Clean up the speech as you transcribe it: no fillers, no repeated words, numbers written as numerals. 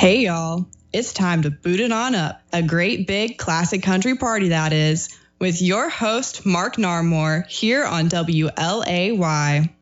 Hey y'all, it's time to boot it on up. A great big classic country party that is, with your host Mark Narmore here on WLAY.